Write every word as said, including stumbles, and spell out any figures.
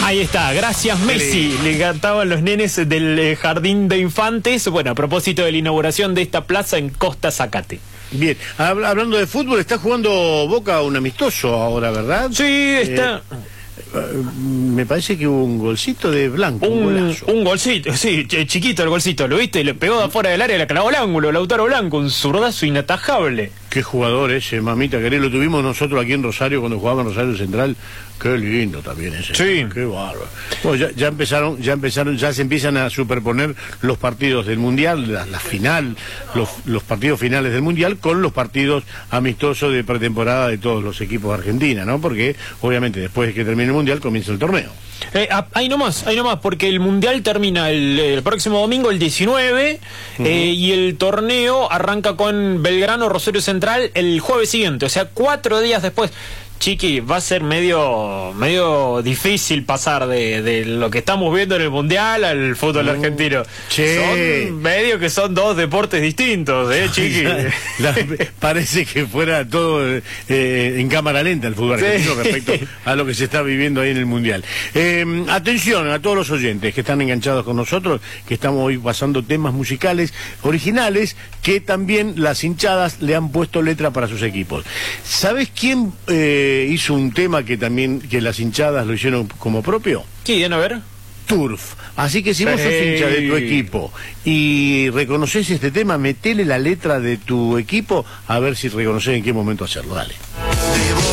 Ahí está, gracias Messi, le cantaban los nenes del eh, jardín de infantes. Bueno, a propósito de la inauguración de esta plaza en Costa Zacate. Bien, Hab hablando de fútbol, está jugando Boca un amistoso ahora, ¿verdad? Sí, está... Eh... Me parece que hubo un golcito de Blanco. Un, un, un golcito, sí, chiquito el golcito, ¿lo viste? Le pegó de afuera del área, le clavó el ángulo, Lautaro Blanco, un zurdazo inatajable. Qué jugador ese, mamita querés, lo tuvimos nosotros aquí en Rosario cuando jugaba en Rosario Central. Qué lindo también ese. Sí. Qué bárbaro. Bueno, ya, ya empezaron, ya empezaron, ya se empiezan a superponer los partidos del Mundial, la, la final, los, los partidos finales del Mundial con los partidos amistosos de pretemporada de todos los equipos de Argentina, ¿no? Porque obviamente después de que termine el Mundial comienza el torneo. Eh, ahí nomás, ahí nomás, porque el Mundial termina el, el próximo domingo, el diecinueve, uh-huh. eh, y el torneo arranca con Belgrano, Rosario Central el jueves siguiente, o sea, cuatro días después. Chiqui, va a ser medio medio difícil pasar de, de lo que estamos viendo en el Mundial al fútbol uh, argentino. Che. Son medio que son dos deportes distintos, ¿eh, Chiqui? La, la, parece que fuera todo eh, en cámara lenta el fútbol argentino, sí, respecto a lo que se está viviendo ahí en el Mundial. Eh, atención a todos los oyentes que están enganchados con nosotros, que estamos hoy pasando temas musicales originales que también las hinchadas le han puesto letra para sus equipos. ¿Sabes quién... Eh, hizo un tema que también, que las hinchadas lo hicieron como propio? ¿Quién? A ver. Turf. Así que si vos sos hincha de tu equipo y reconoces este tema, metele la letra de tu equipo a ver si reconoces en qué momento hacerlo. Dale.